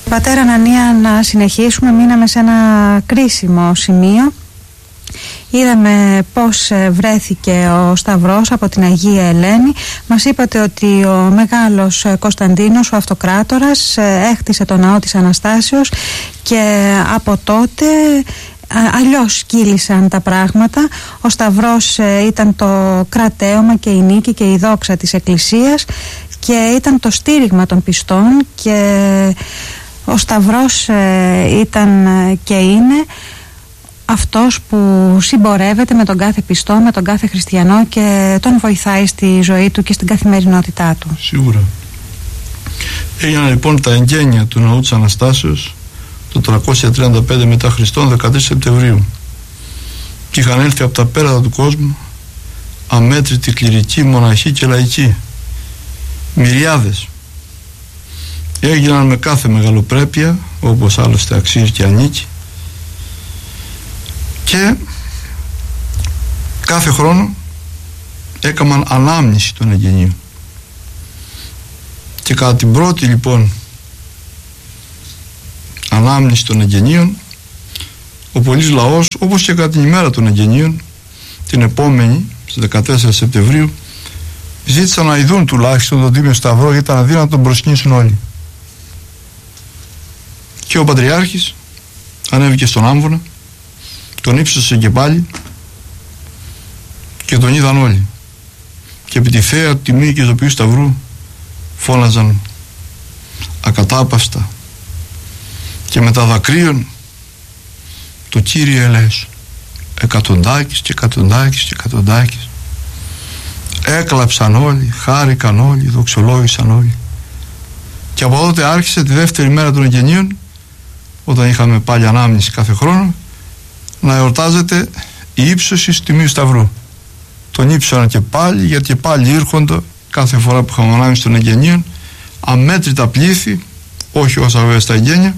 Πατέρα Ανανία, να συνεχίσουμε. Μείναμε σε ένα κρίσιμο σημείο. Είδαμε πώς βρέθηκε ο Σταυρός από την Αγία Ελένη. Μας είπατε ότι ο Μεγάλος Κωνσταντίνος, ο Αυτοκράτορας, έχτισε το ναό της Αναστάσεως και από τότε αλλιώς κύλησαν τα πράγματα. Ο Σταυρός ήταν το κρατέωμα και η νίκη και η δόξα της Εκκλησίας και ήταν το στήριγμα των πιστών, και ο Σταυρός ήταν και είναι αυτός που συμπορεύεται με τον κάθε πιστό, με τον κάθε χριστιανό και τον βοηθάει στη ζωή του και στην καθημερινότητά του. Σίγουρα. Έγιναν λοιπόν τα εγγένεια του ναού της Αναστάσεως το 335 μετά Χριστόν, 13 Σεπτεμβρίου, και είχαν έλθει από τα πέρατα του κόσμου αμέτρητοι κληρικοί, μοναχοί και λαϊκοί, μυριάδες. Έγιναν με κάθε μεγαλοπρέπεια, όπως άλλωστε αξίζει και ανήκει, και κάθε χρόνο έκαναν ανάμνηση των εγγενείων. Και κατά την πρώτη λοιπόν ανάμνηση των εγγενείων, ο πολύς λαός, όπως και κατά την ημέρα των εγγενείων, την επόμενη στις 14 Σεπτεμβρίου, ζήτησαν να ειδούν τουλάχιστον τον Τίμιο Σταυρό, γιατί ήταν αδύνατο να τον προσκυνήσουν όλοι. Και ο Πατριάρχης ανέβηκε στον άμβονα, τον ύψωσε και πάλι και τον είδαν όλοι, και επί τη θέα τιμή και ζωοποιού Σταυρού φώναζαν ακατάπαυστα και με τα δακρύων το Κύριε ελέησον. Εκατοντάκης και εκατοντάκης και εκατοντάκης. Έκλαψαν όλοι, χάρηκαν όλοι, δοξολόγησαν όλοι. Και από τότε άρχισε τη δεύτερη μέρα των εγγενείων, όταν είχαμε πάλι ανάμνηση κάθε χρόνο, να εορτάζεται η ύψωση Τιμίου Σταυρού. Τον ύψωναν και πάλι, γιατί και πάλι ήρχονται κάθε φορά που είχαμε ανάμνηση των εγγενείων αμέτρητα πλήθη, όχι όσα βέβαια στα εγγένεια,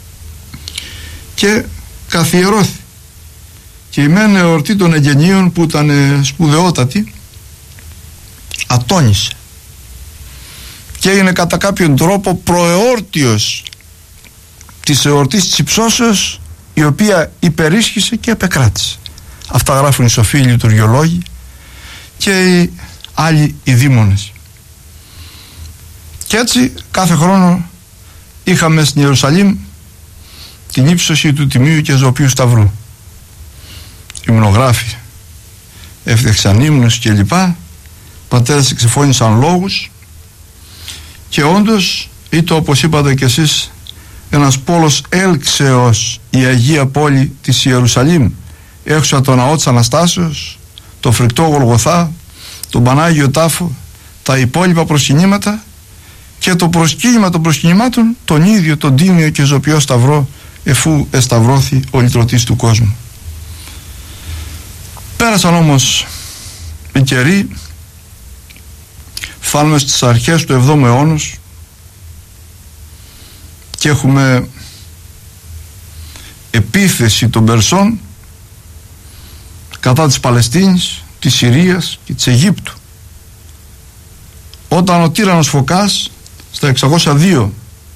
και καθιερώθη. Και η μεν εορτή των εγγενείων, που ήταν σπουδαιότατη, ατόνισε και έγινε κατά κάποιον τρόπο προεόρτιος της εορτής της υψώσεως, η οποία υπερίσχυσε και επεκράτησε. Αυτά γράφουν οι σοφοί λειτουργιολόγοι και οι άλλοι οι δήμονες. Και έτσι κάθε χρόνο είχαμε στην Ιερουσαλήμ την ύψωση του Τιμίου και Ζωοποιού Σταυρού. Υμνογράφοι έφτιαξαν ύμνους και λοιπά, πατέρες εξεφώνησαν λόγους, και όντως είτε, όπως είπατε κι εσείς, ένας πόλος έλξεως η Αγία Πόλη της Ιερουσαλήμ, έξω από το ναό της Αναστάσεως, το φρικτό Γολγοθά, τον Πανάγιο Τάφο, τα υπόλοιπα προσκυνήματα, και το προσκύνημα των προσκυνημάτων, τον ίδιο τον Τίμιο και Ζωοποιό Σταυρό, εφού εσταυρώθη ο λυτρωτής του κόσμου. Πέρασαν όμως οι καιροί, φτάνουμε στις αρχές του 7ου αιώνα και έχουμε επίθεση των Περσών κατά της Παλαιστίνης, της Συρίας και της Αιγύπτου, όταν ο τύραννος Φωκάς στα 602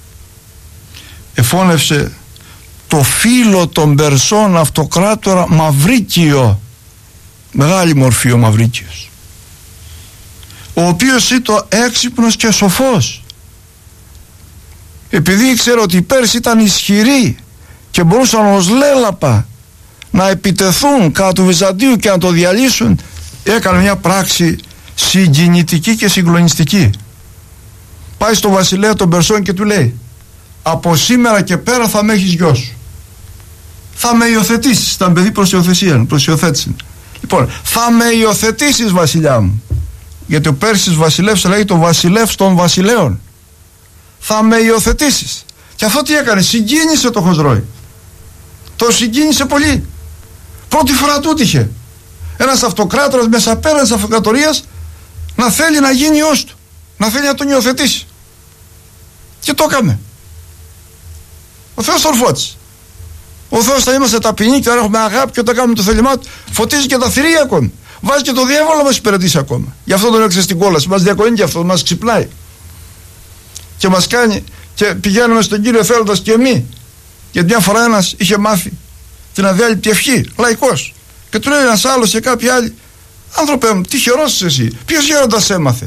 εφώνευσε το φίλο των Περσών αυτοκράτορα Μαυρίκιο, μεγάλη μορφή ο Μαυρίκιος, ο οποίος ήταν έξυπνος και σοφός, επειδή ήξερε ότι οι Πέρσοι ήταν ισχυροί και μπορούσαν ως λέλαπα να επιτεθούν κατά του Βυζαντίου και να το διαλύσουν, έκανε μια πράξη συγκινητική και συγκλονιστική. Πάει στο βασιλέα των Περσών και του λέει: από σήμερα και πέρα θα με έχεις γιος σου, θα με υιοθετήσεις. Ήταν παιδί προς υιοθέτηση. Λοιπόν, θα με υιοθετήσεις βασιλιά μου, γιατί ο Πέρσης βασιλεύς λέει το βασιλεύς των βασιλέων. Θα με υιοθετήσεις. Και αυτό τι έκανε? Συγκίνησε το Χοσρόη. Το συγκίνησε πολύ. Πρώτη φορά του είχε ένας αυτοκράτορας μέσα πέραν της αυτοκρατορίας να θέλει να γίνει ιός του, να θέλει να τον υιοθετήσει. Και το έκαμε. Ο Θεός τον φώτισε. Ο Θεός θα είμαστε ταπεινοί και θα έχουμε αγάπη, και όταν κάνουμε το θέλημά του φωτίζει και τα θηρία ακόμη. Βάζει και το διάβολο να μας υπηρετήσει ακόμα. Γι' αυτό τον έξε στην κόλαση. Μας διακονεί και αυτό, μας ξυπνάει. Και μας κάνει και πηγαίνουμε στον Κύριο θέλοντας και εμείς. Γιατί μια φορά ένας είχε μάθει την αδιάλειπτη ευχή, λαϊκός, και του λέει ένας άλλος και κάποιοι άλλοι: άνθρωπε μου, τυχερός είσαι εσύ, ποιος γέροντας έμαθε?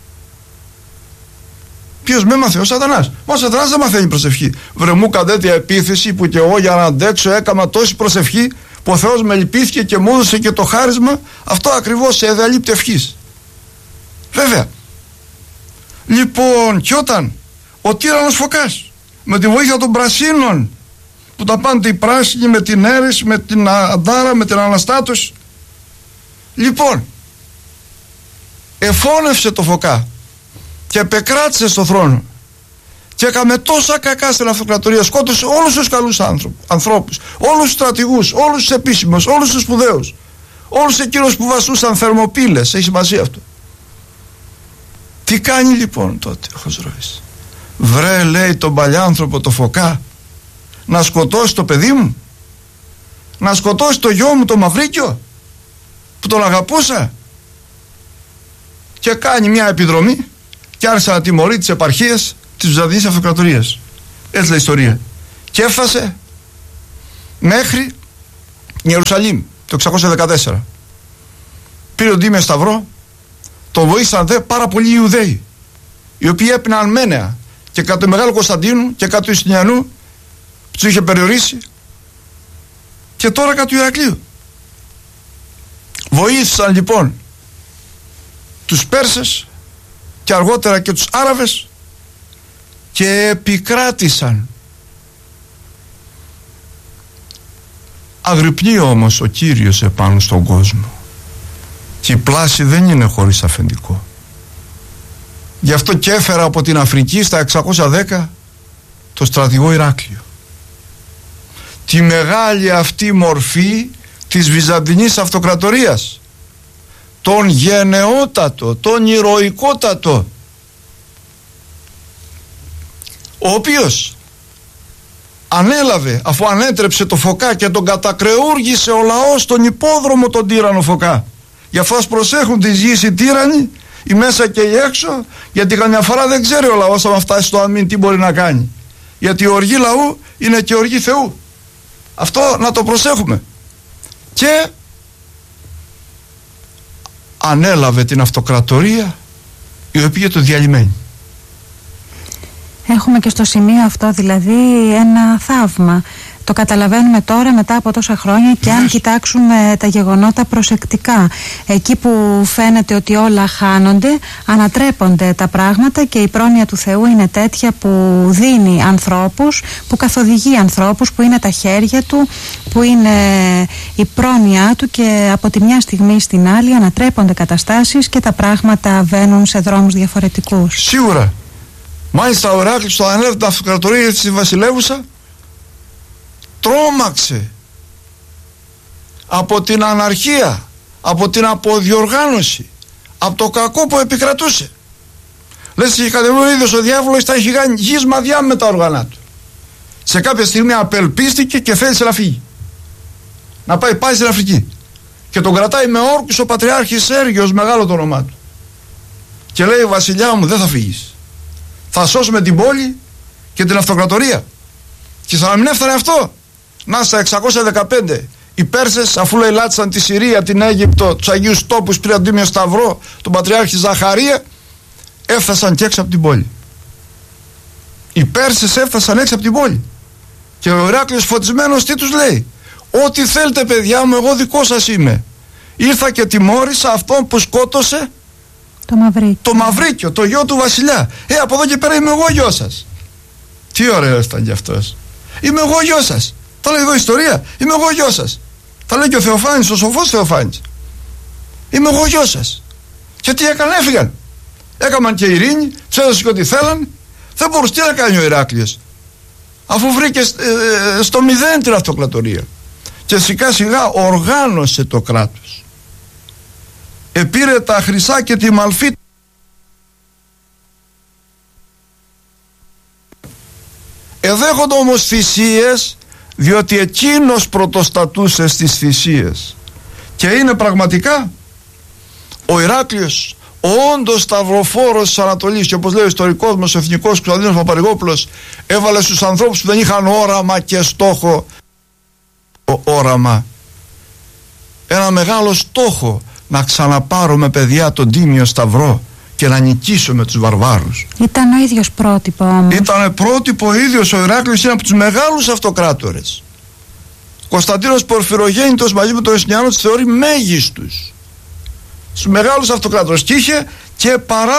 Ποιος με έμαθε? Ο Σατανάς. Μα ο Σατανάς δεν μαθαίνει προσευχή. Βρε μου κατέτεια επίθεση που και εγώ για να αντέξω έκανα τόση προσευχή που ο Θεός με λυπήθηκε και μου έδωσε και το χάρισμα αυτό ακριβώς σε αδιαλείπτη ευχής. Βέβαια. Λοιπόν, και όταν ο τύραννος Φωκάς με τη βοήθεια των πρασίνων, που τα πάνε οι πράσινοι με την αίρεση, με την αντάρα, με την αναστάτωση, λοιπόν εφώνευσε το Φωκά και επεκράτησε στο θρόνο και έκαμε τόσα κακά στην αυτοκρατορία, σκότωσε όλους τους καλούς ανθρώπους, όλους τους στρατηγούς, όλους τους επίσημους, όλους τους σπουδαίους, όλους εκείνους που βαστούσαν θερμοπύλες. Έχει σημασία αυτό. Τι κάνει λοιπόν τότε ο Χοσρόης? Βρε, λέει, τον παλιάνθρωπο το Φωκά να σκοτώσει το παιδί μου, να σκοτώσει το γιο μου το Μαυρίκιο που τον αγαπούσα, και κάνει μια επιδρομή και άρχισε να τιμωρεί τις επαρχίες της Βυζαντινής Αυτοκρατορίας. Έτσι λέει η ιστορία. Και έφτασε μέχρι Ιερουσαλήμ το 614. Πήρε τον Τίμιο Σταυρό, τον βοήθησαν δε πάρα πολλοί Ιουδαίοι, οι οποίοι έπιναν μένεα και κατά του Μεγάλου Κωνσταντίνου και κατά του Ιστινιανού που τους είχε περιορίσει, και τώρα κατά του Ηρακλείου. Βοήθησαν λοιπόν τους Πέρσες και αργότερα και τους Άραβες και επικράτησαν. Αγρυπνεί όμως ο Κύριος επάνω στον κόσμο και η πλάση δεν είναι χωρίς αφεντικό. Γι' αυτό και έφερα από την Αφρική στα 610 το στρατηγό Ηράκλειο, τη μεγάλη αυτή μορφή της Βυζαντινής Αυτοκρατορίας, τον γενναιότατο, τον ηρωικότατο, ο οποίος ανέλαβε, αφού ανέτρεψε το Φωκά και τον κατακρεούργησε ο λαός στον υπόδρομο τον τύραννο Φωκά. Γι' αυτό ας προσέχουν τις γης οι τύραννοι, η μέσα και η έξω, γιατί καμιά φορά δεν ξέρει ο λαός άμα φτάσει στο αμήν τι μπορεί να κάνει, γιατί η οργή λαού είναι και οργή Θεού. Αυτό να το προσέχουμε. Και ανέλαβε την αυτοκρατορία η οποία το διαλυμένη. Έχουμε και στο σημείο αυτό δηλαδή ένα θαύμα. Το καταλαβαίνουμε τώρα μετά από τόσα χρόνια και αν κοιτάξουμε τα γεγονότα προσεκτικά, εκεί που φαίνεται ότι όλα χάνονται, ανατρέπονται τα πράγματα και η πρόνοια του Θεού είναι τέτοια που δίνει ανθρώπους, που καθοδηγεί ανθρώπους, που είναι τα χέρια του, που είναι η πρόνοια του, και από τη μια στιγμή στην άλλη ανατρέπονται καταστάσεις και τα πράγματα βαίνουν σε δρόμους διαφορετικούς. Σίγουρα. Μάλιστα ο Ηράκλειος το ανέλαβε την αυτοκρατορία της βασιλεύουσα, τρόμαξε από την αναρχία, από την αποδιοργάνωση, από το κακό που επικρατούσε. Λες είχε κατεβεί ο ίδιος ο διάβολος, τα είχε κάνει γης μαδιά με τα όργανα του. Σε κάποια στιγμή απελπίστηκε και θέλησε να φύγει, να πάει στην Αφρική, και τον κρατάει με όρκους ο Πατριάρχης Σέργιος, μεγάλο το όνομά του, και λέει: βασιλιά μου, δεν θα φύγεις, θα σώσουμε την πόλη και την αυτοκρατορία. Και σαν να μην έφτανε αυτό, να στα 615 οι Πέρσες, αφού λέει λάτισαν τη Συρία, την Αίγυπτο, τους Αγίους Τόπους, πήραν τον Τίμιο Σταυρό, τον Πατριάρχη Ζαχαρία, έφτασαν και έξω από την πόλη. Οι Πέρσες έφτασαν έξω από την πόλη. Και ο Ηράκλειος φωτισμένος τι τους λέει? Ό,τι θέλετε παιδιά μου, εγώ δικό σας είμαι. Ήρθα και τιμώρησα αυτόν που σκότωσε το Μαυρίκιο, το γιο του βασιλιά. Από εδώ και πέρα είμαι εγώ γιος σας. Τι ωραίος ήταν κι αυτός. Είμαι εγώ γιος σας. Τα λέει εδώ ιστορία. Είμαι εγώ γιος σας. Τα λέει και ο Θεοφάνης, ο σοφός Θεοφάνης. Είμαι εγώ γιος σας. Και τι έκανε? Έφυγαν. Έκαναν και ειρήνη, τους έδωσε και ό,τι θέλαν. Δεν μπορούσε. Τι να κάνει ο Ηράκλειος, αφού βρήκε στο μηδέν την αυτοκρατορία. Και σιγά σιγά οργάνωσε το κράτος. Επήρε τα χρυσά και τη μαλφή. Εδέχονται όμως θυσίες, διότι εκείνος πρωτοστατούσε στις θυσίες. Και είναι πραγματικά ο Ηράκλειος όντως σταυροφόρος της Ανατολής, και όπως λέει ο ιστορικός μας ο εθνικός Κωνσταντίνος Παπαρηγόπουλος, έβαλε στους ανθρώπους που δεν είχαν όραμα και στόχο όραμα, ένα μεγάλο στόχο, να ξαναπάρουμε παιδιά τον τίμιο σταυρό και να νικήσουμε τους βαρβάρους. Ήταν ο ίδιος πρότυπο όμως. Ήταν πρότυπο ο ίδιος ο Ηράκλειος, είναι από τους μεγάλους αυτοκράτορες. Κωνσταντίνος Πορφυρογέννητος μαζί με τον Ιωστινιανό τους θεωρεί μέγιστους, στους μεγάλους αυτοκράτορες, και είχε και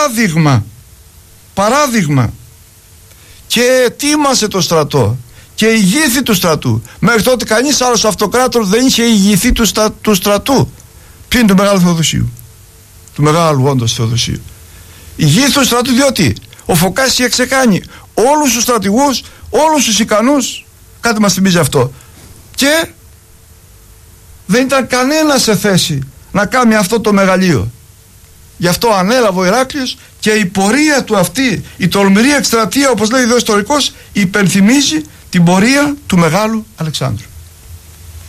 παράδειγμα και ετοίμασε το στρατό και ηγήθη του στρατού. Μέχρι τότε κανείς άλλος αυτοκράτορ δεν είχε ηγηθεί του στρατού πλην του Μεγάλου Θεοδοσίου, του μεγάλου όντως Θεοδοσίου. Ηγήθη του στρατού, διότι ο Φωκάς είχε ξεκάνει όλους τους στρατηγούς, όλους τους ικανούς, κάτι μας θυμίζει αυτό, και δεν ήταν κανένα σε θέση να κάνει αυτό το μεγαλείο. Γι' αυτό ανέλαβε ο Ηράκλειος, και η πορεία του αυτή, η τολμηρή εκστρατεία, όπως λέει ο ιστορικός, υπενθυμίζει την πορεία του Μεγάλου Αλεξάνδρου.